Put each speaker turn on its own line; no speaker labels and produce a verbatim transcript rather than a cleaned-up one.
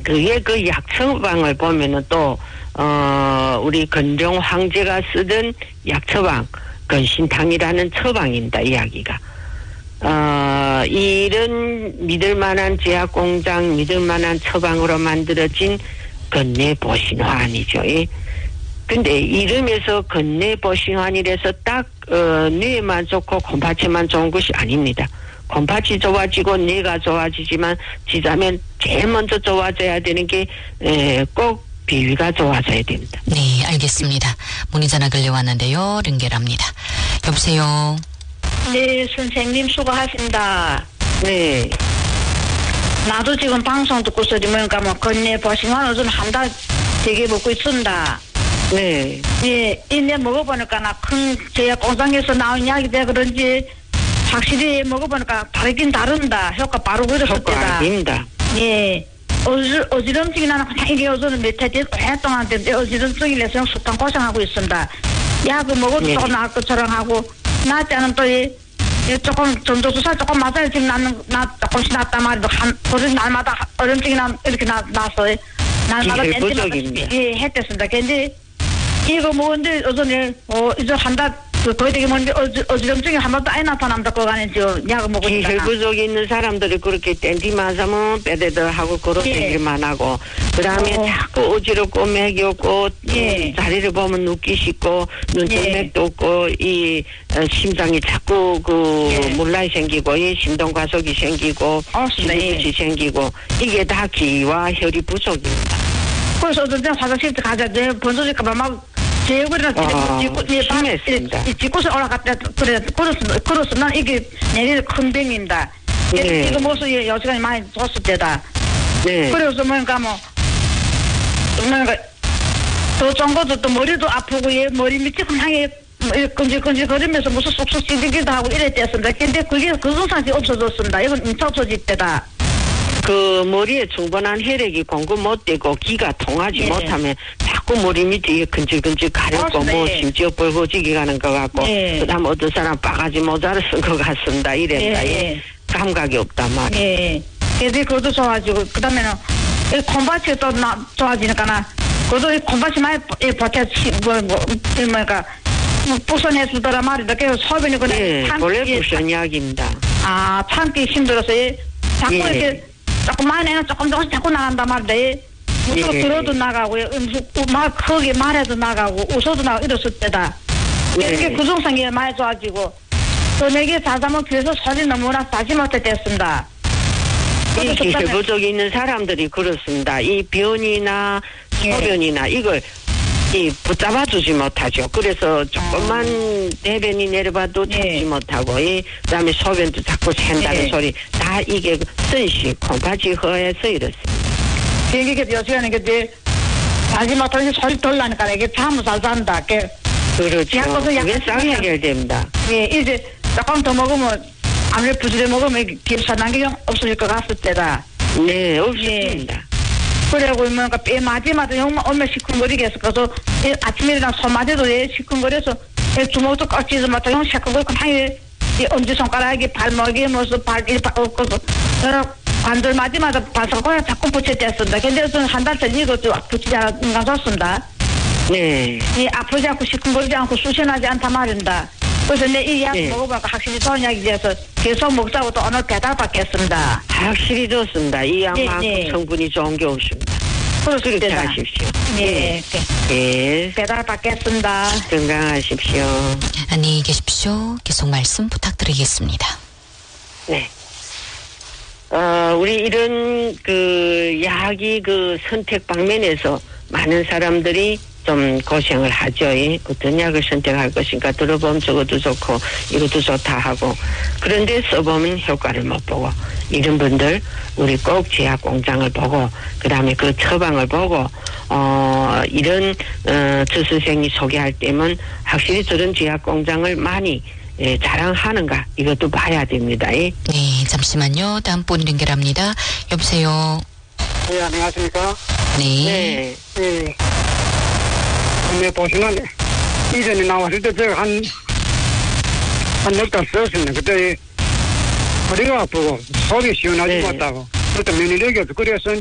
그게 그 약 처방을 보면은 또, 어, 우리 건종 황제가 쓰던 약 처방, 건신탕이라는 처방입니다, 이야기가. 어, 이런 믿을 만한 제약 공장, 믿을 만한 처방으로 만들어진 건내 보신환이죠. 예. 근데 이름에서 건내 보신환이라서 딱, 어, 뇌만 좋고 곰파치만 좋은 것이 아닙니다. 곰파치 좋아지고 뇌가 좋아지지만 지자면 제일 먼저 좋아져야 되는 게, 에, 꼭 비위가 좋아져야 됩니다.
네, 알겠습니다. 문의 전화 걸려왔는데요. 연결합니다. 여보세요.
네, 선생님 수고하십니다.
네.
나도 지금 방송 듣고서 뭐니까 뭐 건네 보신환을 좀 한 달 되게 먹고 있습니다.
네.
예, 이내 먹어보니까 나 큰 제약 공장에서 나온 약이다 그런지 확실히 먹어보니까 다르긴 다른다. 효과 바로 그랬을
효과
때다.
아닙니다.
예. 어지, 어지럼증이 나는 그냥 이게 요즘은 몇 해, 오랫동안 됐는데 어지럼증이 내서 수탕 고생하고 있습니다. 약을 먹어도
네.
조금 나을 것처럼 하고, 나 때는 또 이, 이 조금 전조주사 조금 맞아야 지금 나는, 나 조금씩 낫단 말이도 한, 그런 날마다 어림증이 나, 이렇게 나, 났어요. 날마다
기회 부족입니다.
예, 했댔습니다. 근데 이거 먹었는데 어전에, 어, 이제 한 달, 그, 거의 되게 뭔데, 어지, 어지럼증이 한 번도 안 나타납니다. 그거 안에 저, 약을 먹으니까.
기혈부족이 있는 사람들이 그렇게 땡디만 하면 빼대들 하고 그렇게만 하고, 그 다음에
어.
자꾸 어지럽고 맥이 없고,
예.
자리를 보면 눕기 쉽고, 눈동맥도 없고, 이, 어, 심장이 자꾸 그,
예.
물란이 생기고, 이 심동가속이 생기고,
어, 네.
심부치 생기고, 이게 다 기와 혈이 부족입니다.
그래서 어떤 때 화장실 가자, 내 번져질까봐 막, 제 얼굴이나
아,
찍고, 예, 방,
심했습니다.
이 찍고서 올라갔다, 그래, 그래서, 그래서 난 이게 내일 큰 병입니다.
네.
이거 모습 여지간히 많이 줬을 때다.
네.
그래서 뭔가 뭐, 뭔가, 더 좋은 것도 또 머리도 아프고, 예, 머리 밑이 그냥, 끈질끈질 거리면서 무슨 쏙쏙 찌르기도 하고 이랬댔습니다. 근데 그게 그 증상이 없어졌습니다. 이건 인차 없어질 때다.
그 머리에 충분한 혈액이 공급 못 되고 기가 통하지
예.
못하면 자꾸 머리 밑에 근질근질 가렵고
맞습니다.
뭐
예.
심지어 벌거지게 가는 것 같고
예.
그다음 어떤 사람 바가지 모자를 쓴 것 같습니다. 이랬다.
예,
예.
예.
감각이 없단 말이에요.
예. 그래서 그것도 좋아지고, 그 다음에는, 이 콩밭이 또 나, 좋아지니까, 나, 그것도 이 콩밭이 많이, 이 버텨, 뭐, 뭐, 이 뭐니까, 뭐 부선해주더라 말이다. 그래서 소변이 그냥,
예,
참-
원래
예,
부션 이야기입니다.
아, 참기 힘들어서, 예. 자꾸
예.
이렇게, 조금 많이 내는 조금 조금씩 자꾸 나간단 말이다. 예. 무슨
예.
들어도 나가고, 예. 음식, 막 크게 말해도 나가고, 웃어도 나가고, 이랬을 때다.
예.
이렇게 구성성이 많이 좋아지고, 또 내게 자자면 그래서 소리 너무나 싸지 못했습니다.
이 기혈부족이 있는 사람들이 그렇습니다. 이 변이나
예.
소변이나 이걸 이 붙잡아주지 못하죠. 그래서 조금만 대변이 내려봐도 참지
예.
못하고, 이 그다음에 소변도 자꾸 샌다는
예.
소리 다 이게 선시 콩팥이 허해서 이렇습니다.
이게 요즘에는 이게 자지 못하는 소리 돌라니까 이게 잠을 잘 잔다. 그,
그렇죠.
약간은
그게
약간
싹
그냥-
해결됩니다.
예, 이제 조금 더 먹으면 아무래도 부지런히 먹으면 기름산난 게 없어질 것 같을 때다.
네, 없습니다.
그래고 뭔가 뼈 마디마다 정말 얼마 시큰거리게 해서 그래서 이 아침에 일어나 손마디도 예 시큰거려서 이 주먹도 꺾지도 못하고 형 시큰거리고 하이 이 엄지손가락이 발목이 무슨 발이 없고 여러 관절 마디마다 발석을 자꾸 붙였댔습니다. 근데 저는 한 달 전 이것도 붙이지 않은 좋습니다.
네.
이 아프지 않고 시큰거리지 않고 수신하지 않다 말입니다. 그래서 내 이 약
네.
먹어봐서 확실히 좋은 약이 돼서 계속 먹자고 또 오늘 배달 받겠습니다.
확실히 좋습니다. 이 양만큼
네, 네.
성분이 좋은 게 없습니다. 그렇게
그렇습니다.
하십시오.
예,
예.
배달 받겠습니다.
건강하십시오.
안녕히 계십시오. 계속 말씀 부탁드리겠습니다.
네. 어, 우리 이런 그 약이 그 선택 방면에서 많은 사람들이 좀 고생을 하죠. 예? 어떤 약을 선택할 것인가 들어보면 저것도 좋고 이것도 좋다 하고 그런데 써보면 효과를 못 보고 이런 분들 우리 꼭 제약 공장을 보고 그 다음에 그 처방을 보고 어 이런 어, 저 선생이 소개할 때면 확실히 저런 제약 공장을 많이 예, 자랑하는가 이것도 봐야 됩니다. 예?
네, 잠시만요. 다음 분 연결합니다. 여보세요.
네, 안녕하십니까?
네.
네.
예. 네, 보시면, 이전에 나왔을 때 제가 한, 한 넉 달 썼습니다. 그때, 허리가 아프고, 속이 시원하지
네.
못하고, 그때 면역력이 없어. 그래서